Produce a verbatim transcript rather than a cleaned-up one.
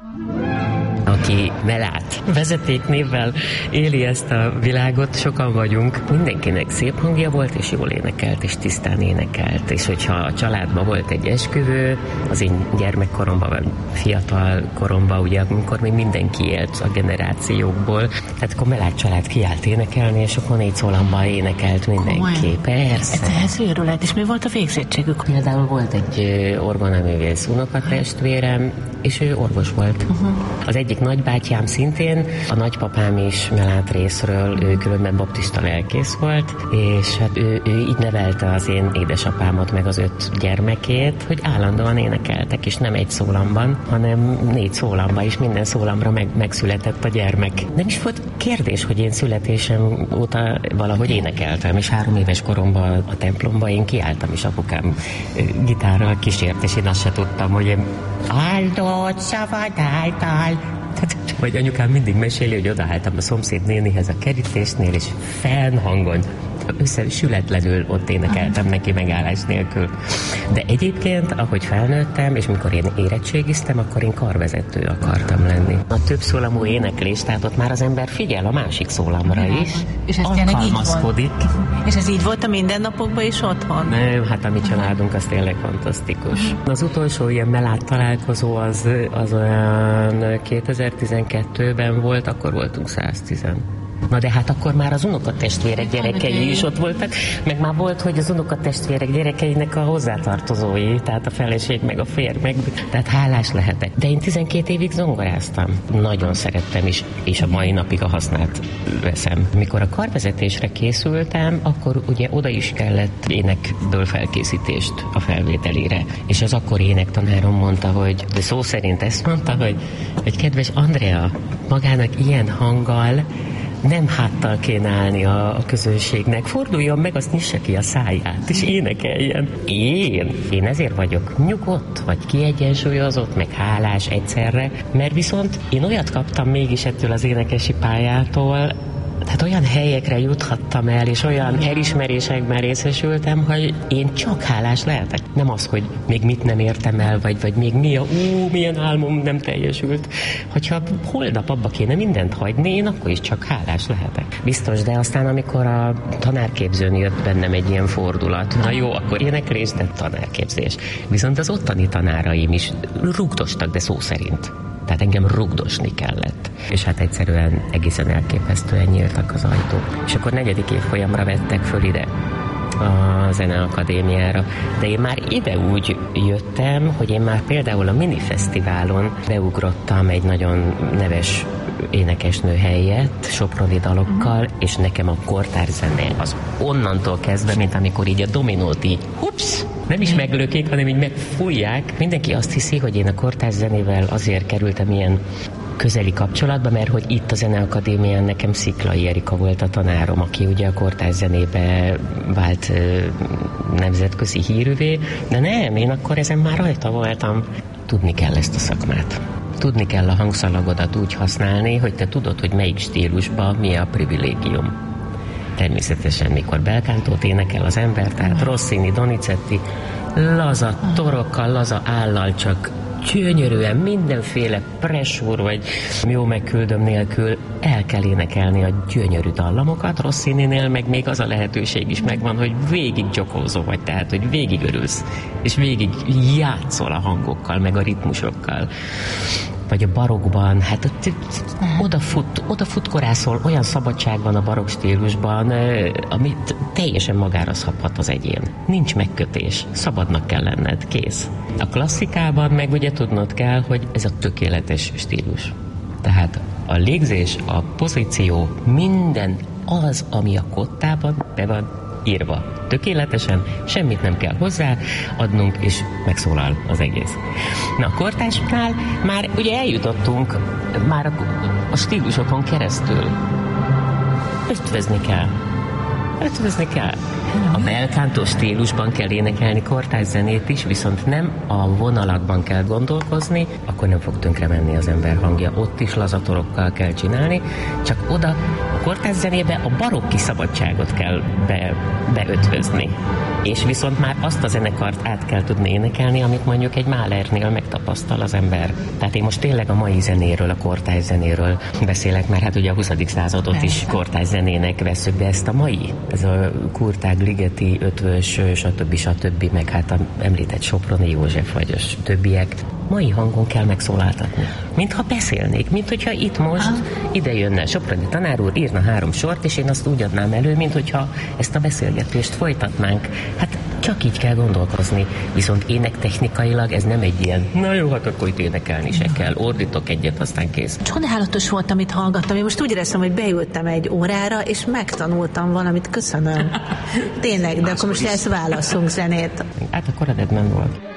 Aki Melát vezetéknévvel éli ezt a világot, sokan vagyunk. Mindenkinek szép hangja volt, és jól énekelt, és tisztán énekelt. És hogyha a családban volt egy esküvő, az én gyermekkoromban, vagy fiatal koromban, ugye, amikor még mindenki élt a generációkból, tehát akkor Melát család kiállt énekelni, és akkor négy szólamban énekelt mindenki. Persze. Ez őrület, és mi volt a végzettségük? Például volt egy orgonaművész unokatestvérem, és ő orvos volt. Uh-huh. Az egyik nagybátyám szintén, a nagypapám is Melát részről, ő különben baptista lelkész volt, és hát ő, ő így nevelte az én édesapámat, meg az öt gyermekét, hogy állandóan énekeltek, és nem egy szólamban, hanem négy szólamban, és minden szólamra meg, megszületett a gyermek. Nem is volt kérdés, hogy én születésem óta valahogy énekeltem, és három éves koromban a templomban én kiálltam, és apukám gitárral kísért, és én azt se tudtam, hogy én áldott szavad által. Vagy anyukám mindig meséli, hogy odaálltam a szomszéd nénihez a kerítésnél, és fennhangon, összesületlenül ott énekeltem neki megállás nélkül. De egyébként, ahogy felnőttem, és mikor én érettségiztem, akkor én karvezető akartam lenni. A többszólamú éneklés, tehát ott már az ember figyel a másik szólamra is, és ez alkalmazkodik. És ez így volt a mindennapokban is otthon? Nem, hát a mi családunk az tényleg fantasztikus. Az utolsó ilyen Melát találkozó az, az olyan kétezer-tizenkettőben volt, akkor voltunk száztízen. Na de hát akkor már az unokatestvérek gyerekei is ott voltak, meg már volt, hogy az unokatestvérek gyerekeinek a hozzátartozói, tehát a feleség meg a férj, meg, tehát hálás lehetek. De én tizenkét évig zongoráztam. Nagyon szerettem is, és a mai napig a hasznát veszem. Mikor a karvezetésre készültem, akkor ugye oda is kellett énekből felkészítést a felvételére. És az akkor énektanárom mondta, hogy, de szó szerint ezt mondta, hogy, hogy kedves Andrea, magának ilyen hanggal nem háttal kéne állni a, a közönségnek. Forduljon meg, azt nyissa ki a száját, és énekeljen. Én? Én ezért vagyok nyugodt, vagy kiegyensúlyozott, meg hálás egyszerre, mert viszont én olyat kaptam mégis ettől az énekesi pályától, tehát olyan helyekre juthattam el, és olyan elismerésekben részesültem, hogy én csak hálás lehetek. Nem az, hogy még mit nem értem el, vagy, vagy még mi a, ú, milyen álmom nem teljesült. Hogyha holnap abba kéne mindent hagyni, én akkor is csak hálás lehetek. Biztos, de aztán amikor a tanárképzőn jött bennem egy ilyen fordulat, na jó, akkor éneklés, de tanárképzés. Viszont az ottani tanáraim is rugdostak, de szó szerint. Tehát engem rugdosni kellett. És hát egyszerűen egészen elképesztően nyíltak az ajtók. És akkor negyedik évfolyamra vettek föl ide a Zeneakadémiára. De én már ide úgy jöttem, hogy én már például a Minifesztiválon beugrottam egy nagyon neves énekesnő helyett, soproni dalokkal, uh-huh. és nekem a kortárs zene az onnantól kezdve, mint amikor így a dominót így, hups, nem is meglökik, hanem így megfújják. Mindenki azt hiszi, hogy én a kortárs zenével azért kerültem ilyen közeli kapcsolatba, mert hogy itt a Zeneakadémián nekem Sziklay Erika volt a tanárom, aki ugye a kortárs zenébe vált ö, nemzetközi hírűvé, de nem, én akkor ezen már rajta voltam. Tudni kell ezt a szakmát. Tudni kell a hangszalagodat úgy használni, hogy te tudod, hogy melyik stílusban mi a privilégium. Természetesen, mikor belkántót énekel az ember, tehát Rossini, Donizetti, laza torokkal, laza állal, csak gyönyörűen mindenféle pressúr vagy jó megküldöm nélkül el kell énekelni a gyönyörű dallamokat. Rossininél meg még az a lehetőség is megvan, hogy végig gyokózó vagy, tehát hogy végig örülsz, és végig játszol a hangokkal, meg a ritmusokkal. Vagy a barokban, hát odafut, odafut korászol, olyan szabadság van a barokk stílusban, amit teljesen magára szabhat az egyén. Nincs megkötés, szabadnak kell lenned, kész. A klasszikában meg ugye tudnod kell, hogy ez a tökéletes stílus. Tehát a légzés, a pozíció, minden az, ami a kottában be van írva. Tökéletesen, semmit nem kell hozzá adnunk, és megszólal az egész. Na, a kortársnál már ugye eljutottunk már a, a stílusokon keresztül. Ötvözni kell. Ötvözni kell. A belkántó stílusban kell énekelni kortárs zenét is, viszont nem a vonalakban kell gondolkozni, akkor nem fog tönkre menni az ember hangja. Ott is lazatorokkal kell csinálni, csak oda a kortárs zenébe a barokki szabadságot kell be, beötvözni. És viszont már azt a zenekart át kell tudni énekelni, amit mondjuk egy Mahlernél megtapasztal az ember. Tehát én most tényleg a mai zenéről, a kortárs zenéről beszélek, mert hát ugye a huszadik századot is kortárs zenének vesszük, de ezt a mai, ez a Kurtág, Ligeti, Ötvös, stb. stb. Meg hát a említett Soproni József vagy a többiek, mai hangon kell megszólaltatni. Mintha beszélnék, mint hogyha itt most ide jönne Soproni tanár úr, írna három sort, és én azt úgy adnám elő, mint hogyha ezt a beszélgetést folytatnánk. Hát csak így kell gondolkozni. Viszont énektechnikailag ez nem egy ilyen, na jó, hát akkor itt énekelni se kell, ordítok egyet, aztán kész. Csodálatos volt, amit hallgattam. Én most úgy éreztem, hogy beültem egy órára, és megtanultam valamit. Köszönöm. Tényleg, de akkor most ezt válaszunk zenét. Hát akkor a Deadman volt.